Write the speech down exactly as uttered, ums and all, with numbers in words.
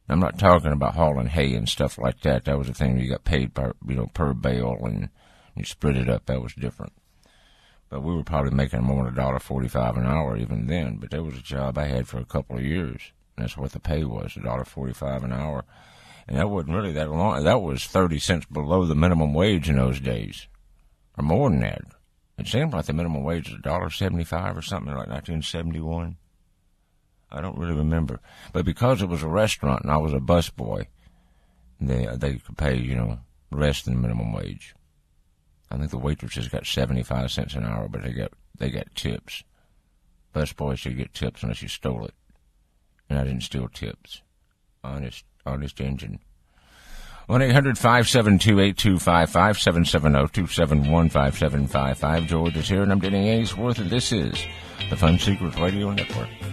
I'm not talking about hauling hay and stuff like that. That was a thing you got paid per, you know, per bale and you split it up. That was different. But we were probably making more than a dollar forty-five an hour even then. But that was a job I had for a couple of years. And that's what the pay was, a dollar forty-five an hour. And that wasn't really that long. That was thirty cents below the minimum wage in those days, or more than that. It seemed like the minimum wage was a dollar seventy-five or something like nineteen seventy-one. I don't really remember. But because it was a restaurant and I was a busboy, they they could pay, you know, less than minimum wage. I think the waitresses got seventy-five cents an hour, but they got they got tips. Busboys should get tips unless you stole it. And I didn't steal tips. Honest, honest engine. one eight hundred five seven two eight two five five, seven seven zero two seven one five seven five five. George is here, and I'm Denny Ainsworth, and this is the Fun Secrets Radio Network.